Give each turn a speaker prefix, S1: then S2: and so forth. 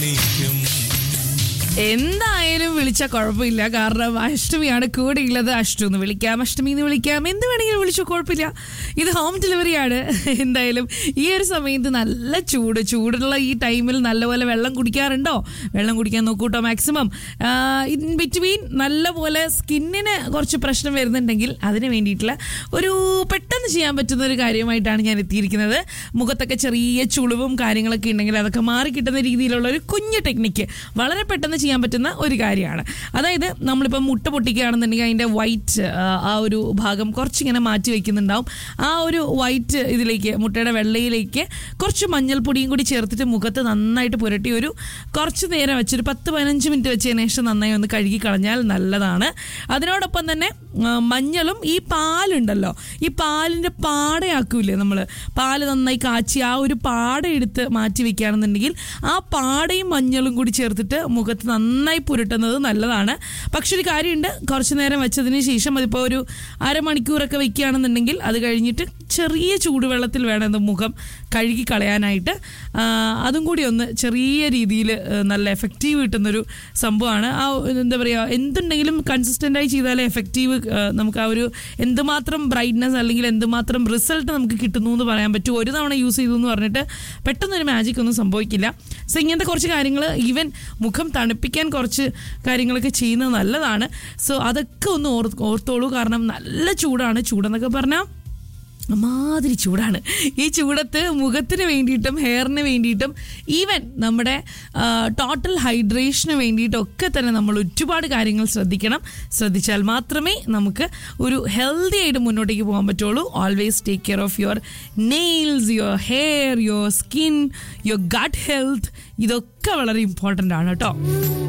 S1: എന്തായാലും വിളിച്ചാൽ കുഴപ്പമില്ല, കാരണം അഷ്ടമിയാണ് കൂടെയുള്ളത്. അഷ്ടു എന്ന് വിളിക്കാം, അഷ്ടമി എന്ന് വിളിക്കാം, എന്ത് വേണമെങ്കിലും വിളിച്ചോ, കുഴപ്പമില്ല. ഇത് ഹോം ഡെലിവറിയാണ്. എന്തായാലും ഈ ഒരു സമയത്ത് നല്ല ചൂടുള്ള ഈ ടൈമിൽ നല്ലപോലെ വെള്ളം കുടിക്കാറുണ്ടോ? വെള്ളം കുടിക്കാൻ നോക്കൂട്ടോ മാക്സിമം. ഇൻ ബിറ്റ്വീൻ നല്ലപോലെ സ്കിന്നിന് കുറച്ച് പ്രശ്നം വരുന്നുണ്ടെങ്കിൽ അതിന് വേണ്ടിയിട്ടുള്ള ഒരു പെട്ടെന്ന് ചെയ്യാൻ പറ്റുന്ന ഒരു കാര്യമായിട്ടാണ് ഞാൻ എത്തിയിരിക്കുന്നത്. മുഖത്തൊക്കെ ചെറിയ ചുളിവും കാര്യങ്ങളൊക്കെ ഉണ്ടെങ്കിൽ അതൊക്കെ മാറി കിട്ടുന്ന രീതിയിലുള്ള ഒരു കുഞ്ഞു ടെക്നിക്ക് വളരെ പെട്ടെന്ന് ചെയ്യാൻ പറ്റുന്ന ഒരു കാര്യമാണ്. അതായത് നമ്മളിപ്പോൾ മുട്ട പൊട്ടിക്കുകയാണെന്നുണ്ടെങ്കിൽ അതിൻ്റെ വൈറ്റ് ആ ഒരു ഭാഗം കുറച്ചിങ്ങനെ മാറ്റി വയ്ക്കുന്നുണ്ടാവും. ആ ഒരു വൈറ്റ് ഇതിലേക്ക്, മുട്ടയുടെ വെള്ളയിലേക്ക് കുറച്ച് മഞ്ഞൾപ്പൊടിയും കൂടി ചേർത്തിട്ട് മുഖത്ത് നന്നായിട്ട് പുരട്ടി ഒരു കുറച്ച് നേരം വെച്ചൊരു 10-15 മിനിറ്റ് വെച്ചതിന് ശേഷം നന്നായി ഒന്ന് കഴുകി കളഞ്ഞാൽ നല്ലതാണ്. അതിനോടൊപ്പം തന്നെ മഞ്ഞളും ഈ പാലുണ്ടല്ലോ, ഈ പാലിൻ്റെ പാടയാക്കൂലേ നമ്മൾ, പാല് നന്നായി കാച്ചി ആ ഒരു പാട എടുത്ത് മാറ്റി വെക്കുകയാണെന്നുണ്ടെങ്കിൽ ആ പാടയും മഞ്ഞളും കൂടി ചേർത്തിട്ട് മുഖത്ത് നന്നായി പുരട്ടുന്നത് നല്ലതാണ്. പക്ഷെ ഒരു കാര്യമുണ്ട്, കുറച്ച് നേരം വെച്ചതിന് ശേഷം അതിപ്പോൾ ഒരു അരമണിക്കൂറൊക്കെ വെക്കുകയാണെന്നുണ്ടെങ്കിൽ അത് കഴിഞ്ഞിട്ട് ചെറിയ ചൂടുവെള്ളത്തിൽ വേണം മുഖം കഴുകി കളയാനായിട്ട്. അതും കൂടി ഒന്ന് ചെറിയ രീതിയിൽ നല്ല എഫക്റ്റീവ് കിട്ടുന്നൊരു സംഭവമാണ്. ആ എന്താ പറയുക, എന്തുണ്ടെങ്കിലും കൺസിസ്റ്റൻ്റായി ചെയ്താലേ എഫക്റ്റീവ് നമുക്ക് ആ ഒരു എന്തുമാത്രം ബ്രൈറ്റ്നസ് അല്ലെങ്കിൽ എന്തുമാത്രം റിസൾട്ട് നമുക്ക് കിട്ടുന്നു എന്ന് പറയാൻ പറ്റും. ഒരു തവണ യൂസ് ചെയ്തു എന്ന് പറഞ്ഞിട്ട് പെട്ടെന്നൊരു മാജിക് ഒന്നും സംഭവിക്കില്ല. സോ ഇങ്ങനത്തെ കുറച്ച് കാര്യങ്ങൾ, ഈവൻ മുഖം തണുപ്പിക്കാൻ കുറച്ച് കാര്യങ്ങളൊക്കെ ചെയ്യുന്നത് നല്ലതാണ്. സോ അതൊക്കെ ഒന്ന് ഓർത്തോളൂ. കാരണം നല്ല ചൂടെന്നൊക്കെ പറഞ്ഞാൽ മാതിരി ചൂടാണ്. ഈ ചൂടത്ത് മുഖത്തിന് വേണ്ടിയിട്ടും ഹെയറിന് വേണ്ടിയിട്ടും ഈവൻ നമ്മുടെ ടോട്ടൽ ഹൈഡ്രേഷന് വേണ്ടിയിട്ടൊക്കെ തന്നെ നമ്മൾ ഒരുപാട് കാര്യങ്ങൾ ശ്രദ്ധിച്ചാൽ മാത്രമേ നമുക്ക് ഒരു ഹെൽത്തി ആയിട്ട് മുന്നോട്ടേക്ക് പോകാൻ പറ്റുള്ളൂ. Always take care of your nails, your hair, your skin, your gut health. ഇതൊക്കെ വളരെ ഇമ്പോർട്ടൻ്റ് ആണ് കേട്ടോ.